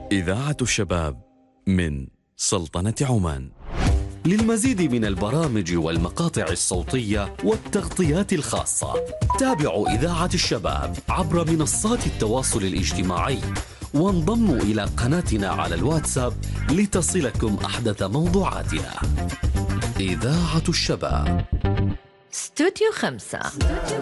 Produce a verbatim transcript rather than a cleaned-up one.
إذاعة الشباب من سلطنة عمان. للمزيد من البرامج والمقاطع الصوتية والتغطيات الخاصة تابعوا إذاعة الشباب عبر منصات التواصل الاجتماعي وانضموا إلى قناتنا على الواتساب لتصلكم أحدث موضوعاتنا. إذاعة الشباب. استوديو خمسة.